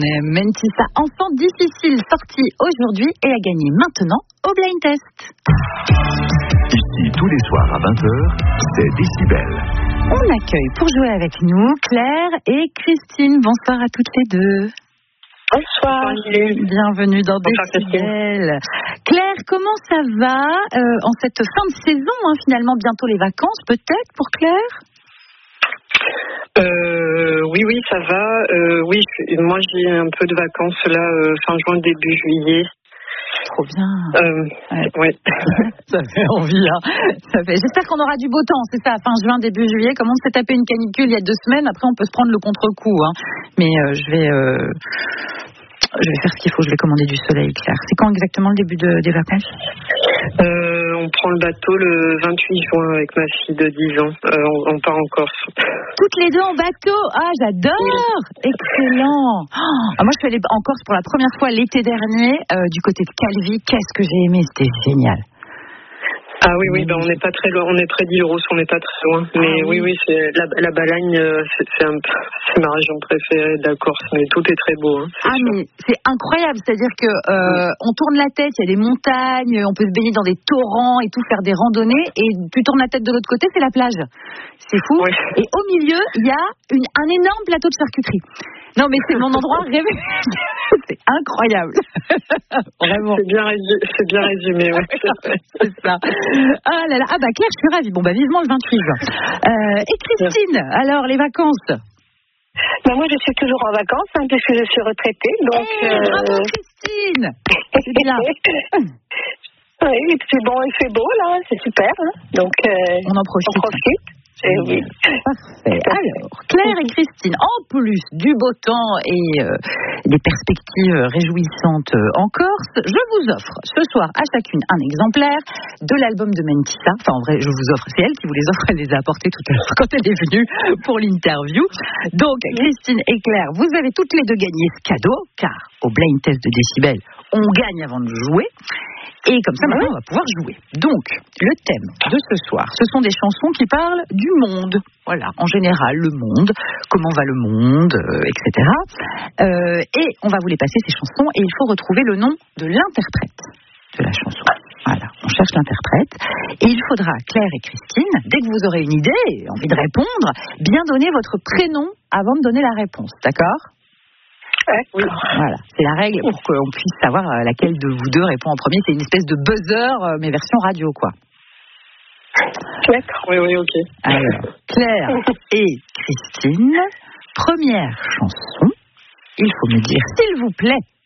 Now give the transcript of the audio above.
Mentissa, enfant difficile, sorti aujourd'hui et à gagner maintenant au Blind Test. Ici, tous les soirs à 20h, c'est Décibel. On accueille pour jouer avec nous Claire et Christine. Bonsoir à toutes les deux. Bonsoir. Bienvenue dans Décibel. Claire, comment ça va en cette fin de saison, finalement, bientôt les vacances peut-être pour Claire? Oui, ça va. Oui, moi j'ai un peu de vacances là, fin juin, début juillet. Trop bien. Ouais. Ça fait envie, J'espère qu'on aura du beau temps, c'est ça, fin juin, début juillet. Comme on s'est tapé une canicule il y a 2 semaines, après on peut se prendre le contre-coup. Mais je vais faire ce qu'il faut, je vais commander du soleil, Claire. C'est quand exactement le début des vacances? On prend le bateau le 28 juin avec ma fille de 10 ans. On part en Corse. Toutes les deux en bateau? Ah, j'adore! Oui. Excellent! Moi, je suis allée en Corse pour la première fois l'été dernier, du côté de Calvi. Qu'est-ce que j'ai aimé, c'était génial. Ah oui, on n'est pas très loin, on est près d'Île-Rousse, on n'est pas très loin. Mais oui, c'est la Balagne, c'est ma région préférée de la Corse, mais tout est très beau. Mais c'est incroyable, c'est-à-dire que on tourne la tête, il y a des montagnes, on peut se baigner dans des torrents et tout, faire des randonnées, et tu tournes la tête de l'autre côté, c'est la plage. C'est fou. Oui. Et au milieu, il y a un énorme plateau de charcuterie. Non, mais c'est mon endroit rêvé. C'est incroyable. Vraiment. C'est bien résumé, ouais. C'est ça. Ah là là. Ah bah Claire, je suis ravie. Bon bah vivement le 28 juin. Et Christine, alors les vacances? Moi je suis toujours en vacances, puisque je suis retraitée. Donc, bravo Christine. C'est bien. Oui, c'est bon, il fait beau là, c'est super. Donc on en profite. Oui. Parfait. Alors, Claire et Christine, en plus du beau temps et des perspectives réjouissantes en Corse, je vous offre ce soir à chacune un exemplaire de l'album de Mentissa. Enfin, en vrai, je vous offre, c'est elle qui vous les offre, elle les a apportés tout à l'heure quand elle est venue pour l'interview. Donc, Christine et Claire, vous avez toutes les deux gagné ce cadeau, car au Blind Test de Décibel, on gagne avant de jouer. Et comme ça, maintenant, on va pouvoir jouer. Donc, le thème de ce soir, ce sont des chansons qui parlent du monde. Voilà, en général, le monde, comment va le monde, etc. Et on va vous les passer, ces chansons, et il faut retrouver le nom de l'interprète de la chanson. Voilà, on cherche l'interprète. Et il faudra, Claire et Christine, dès que vous aurez une idée, envie de répondre, bien donner votre prénom avant de donner la réponse. D'accord ? Oui. Voilà, c'est la règle pour qu'on puisse savoir laquelle de vous deux répond en premier. C'est une espèce de buzzer, mais version radio, quoi. D'accord, oui, ok. Alors, Claire et Christine, première chanson. Il faut me dire, s'il vous plaît,